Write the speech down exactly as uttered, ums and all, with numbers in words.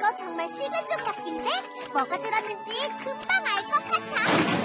이거 정말 식은 죽 같긴데? 뭐가 들었는지 금방 알 것 같아.